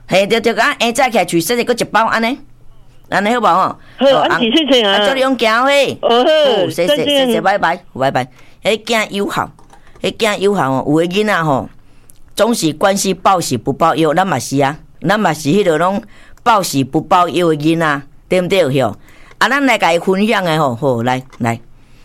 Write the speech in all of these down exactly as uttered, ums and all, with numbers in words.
嘿，对对，啊，下早起来取生的搁一包安尼，安尼好无吼？ 好，安谢谢啊。 啊，祝你用行嘿。 哦好， 谢谢谢谢，拜拜拜拜。迄囝友好，迄囝友好哦，有诶囡仔吼，总是关系报喜不报忧，咱嘛是啊，咱嘛是迄落拢报喜不报忧诶囡仔，对毋对吼？啊，咱来甲伊分享诶吼，好来来。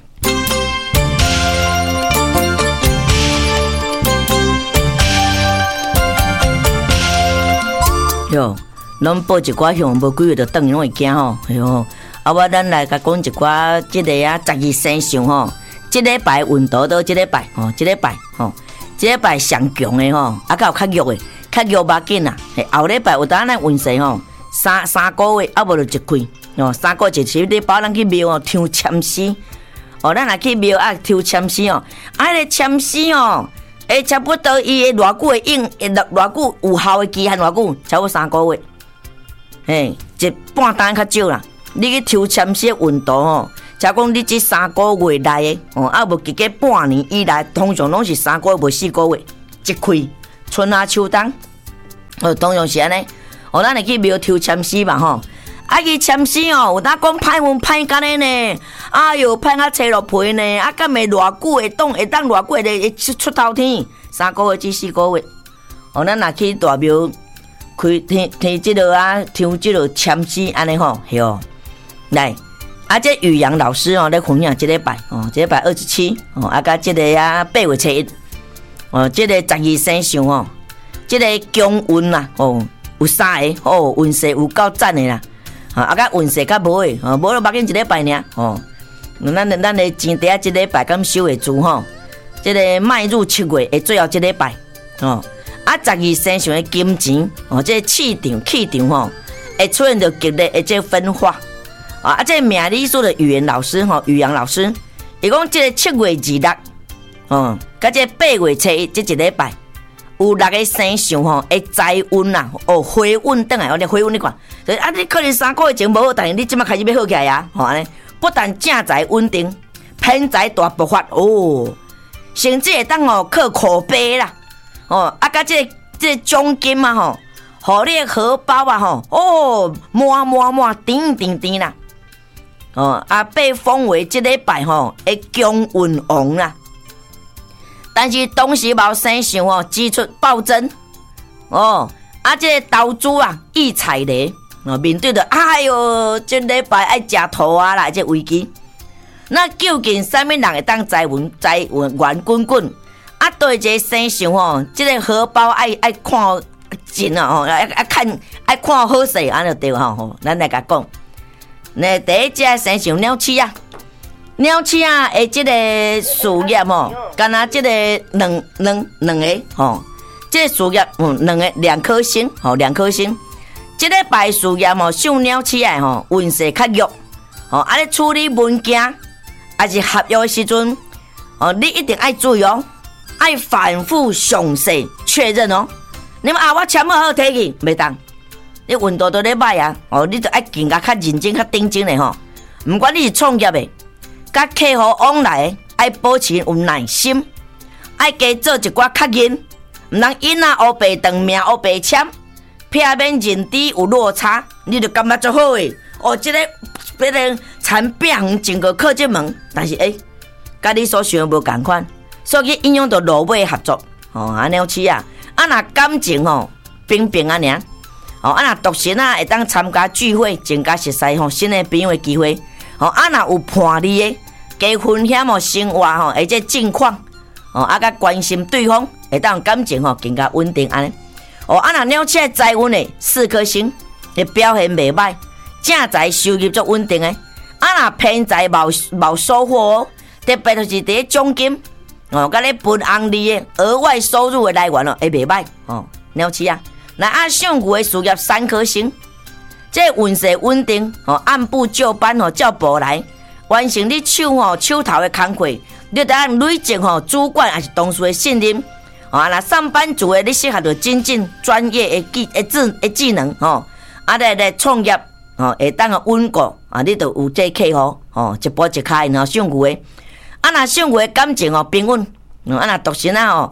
哟，拢报一寡项，无几月就等于拢会惊吼，哎哟！啊，我咱来甲讲一寡即个啊十二生肖吼，即礼拜运道到即礼拜吼，即礼拜吼，即礼拜上强的吼，啊，较有较弱的，较弱把紧啦。后礼拜有当咱运势吼，三三个月啊无就一开哦，三个月一期，你包咱去庙哦，抽签诗哦，咱若去庙啊抽签诗哦，啊，迄个签诗哦。诶，差不多伊诶偌久诶用，诶偌久有效诶期限偌久？差不多三个月。嘿，一半单较少啦。你去抽签写运动吼，假讲你这三个月内诶，哦，啊无结果半年以来，通常拢是三个月无四个月一开，春夏秋冬，哦，通常是安尼。哦，咱会去庙抽签诗嘛吼。啊，伊签诗哦，有当讲歹运歹干的呢，哎哟，歹甲切落皮呢，啊，敢会偌久会当会当偌久会出出头天，三个月至四个月。哦，咱若去大庙开听听即落啊，听即落签诗安尼吼，嘿哦，来，啊，这宇阳老师哦，咧分享即礼拜哦，即礼拜二十七哦，啊，甲即个啊八月初一哦，即个十二生肖哦，即个强运啦哦，有三个哦，运势有够赞的啦。啊，啊，甲运势较无诶，哦，无就目紧一礼拜尔，哦，咱咱诶钱地啊，一礼拜敢收会住吼，即个迈入七月诶最后一礼拜，哦，啊，十二生肖诶金钱，哦，即个气场气场吼，会出现着激烈诶即分化，啊，啊，即个命理术的语言老师吼，宇阳老师，伊讲即个七月二六，哦，甲即个八月初一即一礼拜。有六个生肖吼，会财运啦，哦，回运转来，我哋回运你看，所以啊，你可能三个月前无好，但是你即马开始要好起来啊，吼安尼，不但正财稳定，偏财大爆发哦，甚至会当哦靠口碑啦，哦，啊，甲即、這个即、這個奖金嘛吼，互你荷包啊吼，哦，满满满甜甜甜啦，哦，啊，被封为即礼拜吼，会强运王啦。但是同时冇生肖哦，支出暴增哦，啊，这个投资啊易踩雷哦，面对着哎哟，这礼拜爱食土啊啦，这危机。那究竟啥物人会当财运财运圆滚滚？啊，对一个生肖哦，这个荷包爱爱看紧啊哦，爱爱看爱看好势，安就对吼吼。咱来甲讲，那第一只生肖鸟鼠啊。鸟鼠啊，诶，即个事业吼，敢若即个两两两个吼，即个事业嗯两个两颗星吼，两颗星。即个拜事业吼，属鸟鼠诶吼，运势较弱吼，啊咧处理文件还是合约时阵，哦，你一定爱注意哦，爱反复详细确认哦。你们啊，我签好好摕去，袂当，你运道都咧歹啊，哦，你就爱更加较认真、较认真诶吼，毋管你是创业诶。甲客户往来，爱保持有耐心，爱加做一寡确认，毋通因啊乌白长命乌白签，避免认知有落差，你就感觉足好诶。哦，即、这个别人产变整个靠这门，但是诶，甲你所想无共款，所以影响到落尾合作。哦，安尼有起啊，啊若感情吼平平啊尔，哦啊若独身啊会当参加聚会，增加熟悉吼新诶朋友诶机会。哦，啊若有伴侣诶。加分享哦生活吼，而且近况哦，啊甲关心对方，会当感情吼更加稳定安尼。哦，啊若鸟鼠诶财运诶四颗星，诶表现袂歹，正财收入足稳定诶。啊若偏财冇冇收获哦，特别就是伫咧奖金哦，甲咧分红利诶额外收入诶来源哦，会袂歹哦。鸟鼠啊，那啊上古诶事业三颗星，这运势稳定哦，按部就班哦，照步来。完成你手吼手头的工作，你得按累积吼主管还是同事的信任。啊，那上班族的你适合着精进专业的技的技的技能吼，啊来来创业哦，会当个稳固啊，你就有这客户哦，一步一开然后上古的。啊，那上古的感情哦平稳，啊那独身啊吼，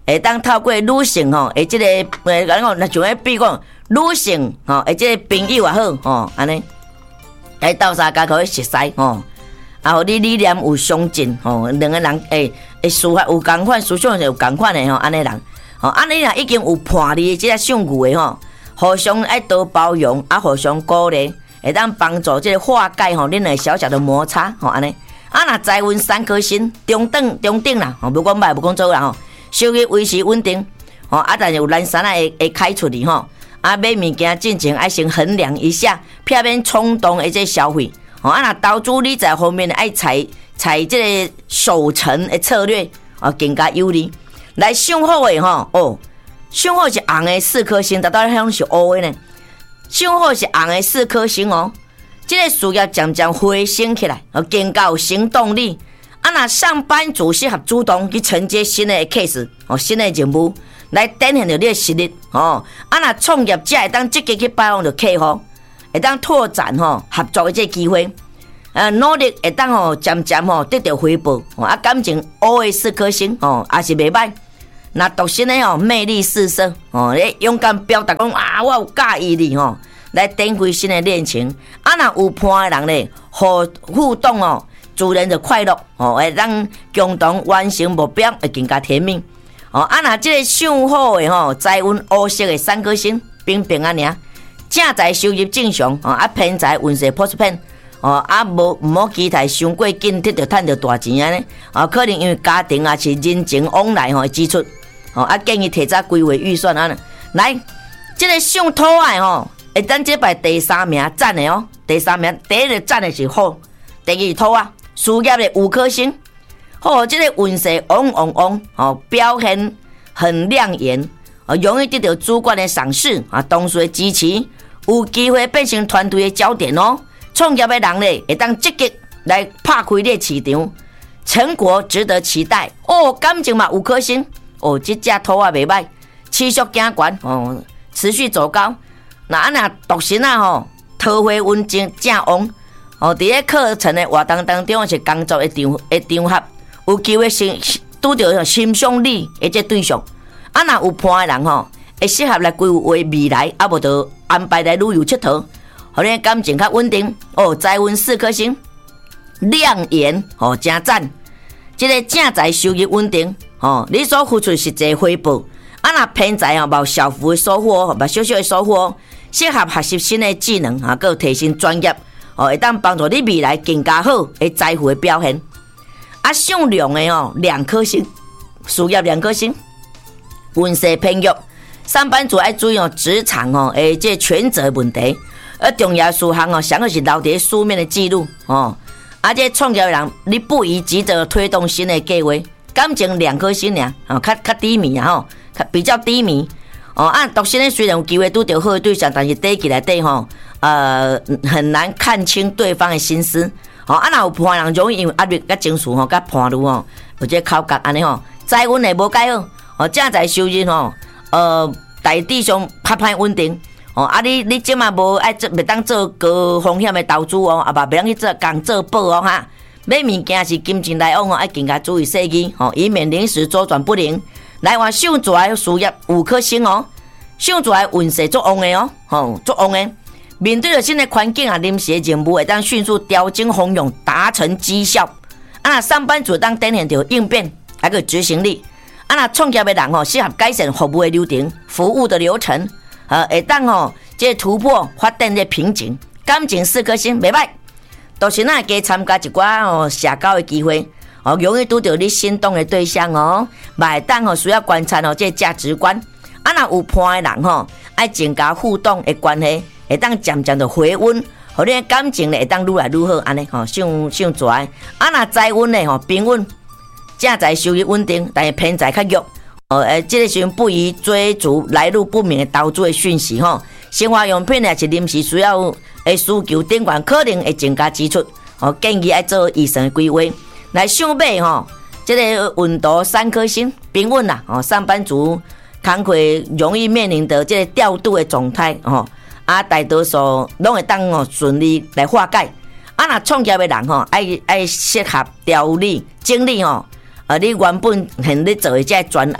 会当透过女性吼，诶，即个诶，讲讲，那像迄比讲女性吼，诶，即个朋友也好吼，安尼，来斗相共互伊熟悉吼，啊，互你理念有相近吼，两个人诶诶，思法有共款，思想有共款诶吼，安尼人，吼，安尼若已经有伴侣即个相互诶吼，互相爱多包容，啊，互相鼓励，会当帮助即个化解吼，恁诶小小的摩擦吼，安尼。啊，若财运三颗星，中等中等啦，吼，无讲歹，无讲做啦吼，收入维持稳定，吼，啊，但是有咱三啊会会开出哩吼，啊，买物件进前爱先衡量一下，避免冲动的这消费，吼，啊，若投资理财方面爱采采这个守成的策略，哦，更加有利。来上好的吼，哦，上好是红的四颗星，达到向是乌的呢，上好是红的四颗星哦。这个事业渐渐回升起来，哦，更加有行动力。啊，那上班族适合主动去承接新的 case， 哦，新的任务，来展现着你的实力，哦。啊，那创业者会当积极去拜访着客户，会当拓展吼合作的这机会，呃，努力会当吼渐渐吼得到回报，哦，啊，感情乌的四颗星，哦，也是袂歹。那独身的吼魅力四射，哦，你勇敢表达讲啊，我有介意你吼。来展开新的恋情，啊，若有伴的人咧，互互动哦，助人的快乐哦，会让共同完成目标会更加甜蜜哦。啊，若这个上好的吼，财运乌色的三颗星，平平安尔，正财收入正常哦，啊偏财运势普遍哦，啊无唔好期待伤过紧得到赚到大钱安尼哦，可能因为家庭啊是人情往来吼支出哦，啊建议提早规划预算安尼。来，这个上土的吼。会当这摆第三名赞的哦，第三名第一个赞的是好，第二土啊，事业的五颗星，好，这个运势旺旺旺哦，表现很亮眼哦，容易得到主管的赏识啊，同事的支持，有机会变成团队的焦点哦。创业的人咧，会当积极来拍开你的市场，成果值得期待哦。感情嘛五颗星哦，这只土啊袂歹，持续加悬哦，持续走高。那啊那独身啊吼，桃花运正正旺哦。伫咧课程的活动当中是工作的场的场合，有机会先拄到欣赏你的这对象。啊，若有伴的人吼，会适合来规划未来，啊无就安排来旅游佚佗，互你感情较稳定哦。财运四颗星，亮眼哦，真赞。这个正财收入稳定哦，你所付出实际回报。啊，若偏财哦，无小幅的收获，无小小的收获。适合学习新的技能啊，佮提升专业哦，会当帮助你未来更加好的财富的表现。啊，上量的哦，两颗星，事业两颗星，运势偏弱，上班族要注意哦，职场哦，诶，这权责问题。而重要事项哦，上个是留伫书面的记录哦。啊，这创业的人，你不宜急着推动新的计划，感情两颗星俩，哦，较较低迷啊吼，较比较低迷。哦，按独身的虽然有机会拄到好的对象，但是底起来底吼，呃，很难看清对方的心思。哦，啊，若有伴人容易因为压力、甲情绪吼、甲伴侣吼，有这口角安尼吼，财运也无介好。哦，正财收入吼，呃，大致上较歹稳定。哦，啊，你你即马无爱做，袂当做高风险的投资哦，啊，嘛袂当去做工做保哦哈。买物件是金钱来往哦，爱更加注意细节哦，以免临时周转不灵。来往上座的事业五颗星哦，上座的运势足旺的哦，吼足旺的。面对着新的环境啊，临时的任务会当迅速调整方向，达成绩效。啊，上班族当展现着应变，还个执行力。啊，那创业的人吼，适合改善服务的流程、服务的流程，呃，会当吼这突破发展的瓶颈。感情四颗星，袂歹。独身啊，加参加一寡哦社交的机会。哦，容易拄到你心动的对象哦，买单哦需要观察哦，这价值观。啊，若有伴的人吼，爱增加互动的关系，会当渐渐的回温，互你的感情咧会当愈来愈好，安尼吼，上上拽。啊，若财运咧吼平稳，正财收入稳定，但是偏财较弱。哦，诶，这个时阵不宜追逐来路不明的投资的讯息吼，生活用品也是临时需要的需求顶悬，可能会增加支出。哦，建议爱做预算规划。来上尾吼，这个运道三颗星平稳啦，哦，上班族工课容易面临的这个调度的状态，吼，啊，大多数拢会当哦顺利来化解。啊，若创业的人吼，爱爱适合调理精力吼，啊，你原本很咧做的这专案，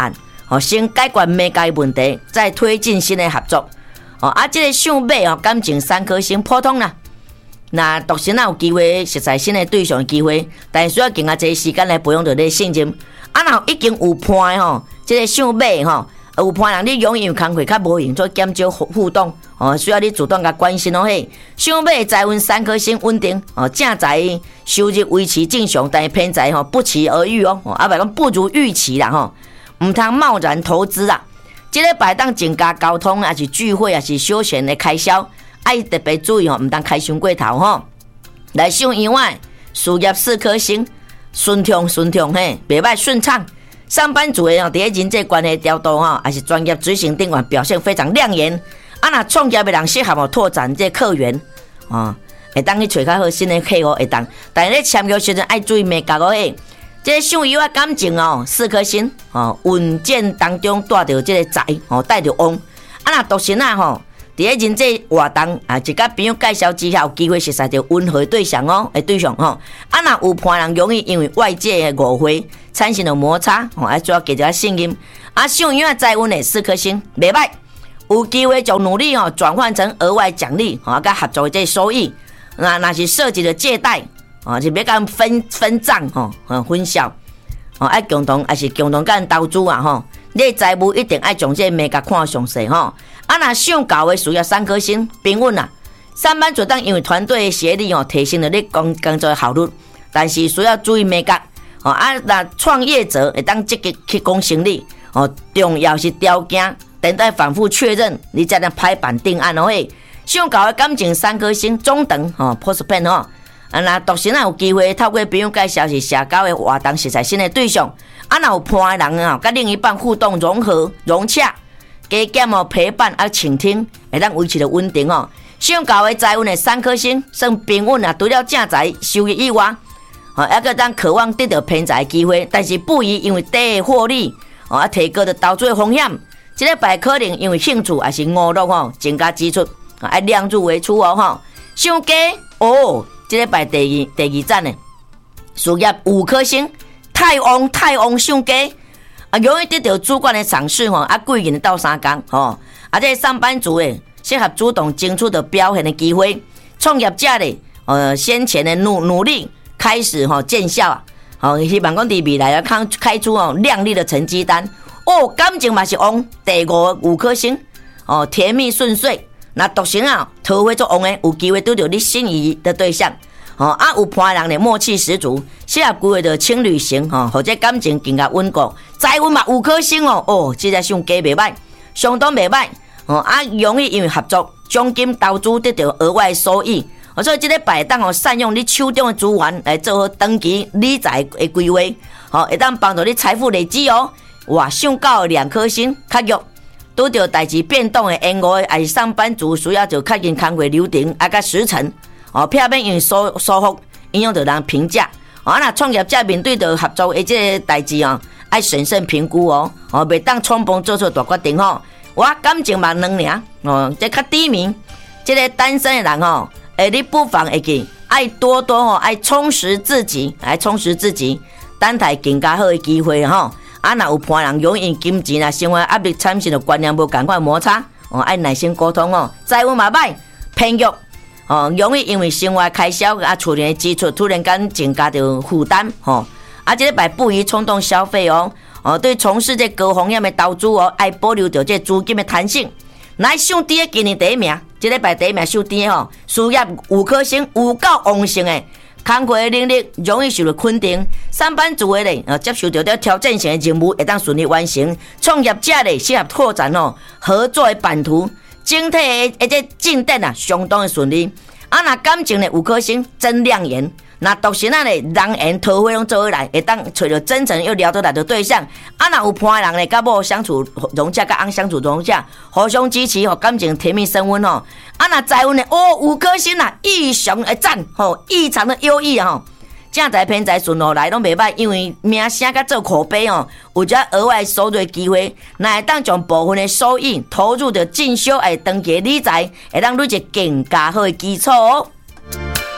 哦，先解决每家问题，再推进新的合作。哦，啊，这个想买哦，感情三颗星普通啦。那独身啊有机会熟悉新的对象的机会，但需要经过这时间来培养着你的信任。啊，若已经有伴吼，这个想买吼，有伴人你容易工课较无用，做减少互动。哦，需要你主动甲关心哦嘿。想买财运三颗星稳定哦，正财收入维持正常，但是偏财吼不期而遇哦，啊，别讲不如预期啦吼，唔通贸然投资啦。这个摆当增加交通，还是聚会，还是休闲的开销，爱特别注意吼，唔当开伤过头吼。来想以外，事业四颗星，顺畅顺畅嘿，袂歹顺畅。上班族的哦，伫个人际关系调度吼，还是专业执行顶管表现非常亮眼。啊，那创业的人适合哦拓展这客源哦，会当去找较好新的客户会当，但是咧签约时阵爱注意美角个。这想有啊感情哦，四颗星哦，稳健当中带着这个财哦，带着旺。啊，那独身啊吼，伫个人际活动啊，一甲朋友介绍之下，有机会熟悉着温和的对象哦，的对象吼。啊，那有伴人容易因为外界的误会产生了摩擦哦，啊，主要给一下信任。啊，想有啊财运的四颗星，袂歹，有机会将努力哦转换成额外奖励哦，甲合作的这收益。那那是涉及的借贷。哦，是要甲分分账吼，哦，分销，哦，爱共同，还是共同甲投资啊吼。你财务一定爱从这面甲看详细吼。啊，若想搞的需要三颗星，平稳啦。上班族当因为团队协力哦，提升了你工工作的效率，但是需要注意面角。哦，啊，那创业者会当积极去讲生意，哦，重要是条件，等待反复确认，你才能拍板定案哦嘿。想搞的感情三颗星，中等哦 ，postpan 哦。啊，那独身啊有机会透过朋友介绍是社交的活动，熟悉新的对象。啊，若有伴的人啊，甲另一半互动融合融洽，加减哦陪伴啊倾听，会当维持着稳定哦。想搞的财运的三颗星，算平稳啊，除了正财收入以外，哦，还个当渴望得到偏财的机会，但是不宜因为低的获利哦啊提高的投资的风险。这个摆可能因为兴趣还是娱乐哦，增加支出，爱量入为出哦吼。想加哦。这个排第二第二站呢，事业五颗星，太旺太旺上加，啊容易得到主管的赏识吼，啊贵人到三工吼，啊这上班族诶适合主动争取的表现的机会，创业者咧，呃先前的努努力开始吼见效啊，好希望讲伫未来要开开出哦亮丽的成绩单哦，感情嘛是旺，第五五颗星哦，甜蜜顺遂。那独身啊，桃花作旺诶，有机会拄到你心仪的对象，哦啊有伴人咧默契十足，适合规划着轻旅行，吼、哦，或者感情更加稳固。财运嘛五颗星哦，哦，这个上加袂歹，相当袂歹，哦啊容易因为合作奖金投资得到额外收益，哦，所以这个摆档哦，善用你手中的资源来做好长期理财的规划，哦，会当帮助你财富累积哦。哇，上到两颗星，较弱。拄到代志变动的延误，还是上班族需要就较紧工作流程啊，甲时程哦，避免因为疏疏忽影响到人评价。哦，那创业者面对着合作的这个代志哦，爱审慎评估哦，哦，袂当冲动做出大决定吼。我感情嘛两尔哦，这较低迷，这个单身的人哦，诶，你不妨会记爱多多哦，爱充实自己，来充实自己，等待更加好的机会吼。啊，若有伴人容易金钱啊，生活压力产生的观念无共款摩擦，哦，爱耐心沟通哦。财运嘛歹，偏弱哦，容易因为生活开销啊、厝里的支出突然间增加着负担，吼、哦。啊，这个摆不宜冲动消费哦，哦，对从事这高风险的投资哦，爱保留着这资金的弹性。来上低的今年第一名，这个摆第一名上低吼，事业五颗星，有够旺盛的。工作的能力容易受到肯定，上班族的咧，呃，接受到了挑战性的任务，会当顺利完成。创业者咧，适合拓展哦合作的版图，整体的而且进展啊，相当的顺利。啊，那感情咧五颗星，真亮眼。那独身啊咧，人缘桃花拢做起来，会当找到真诚又聊得来的对象。啊，那有伴人咧，甲某相处融洽，甲翁相处融洽，互相支持，吼感情甜蜜升温哦。啊，那财运咧，哦五颗星啊，异常的赞，吼异常的优异吼。正财偏财顺路来拢袂歹，因为名声甲做口碑哦，有只额外收入的机会，那会当将部分的收益投入着进修，诶，长期理财，会当累积更加好的基础哦。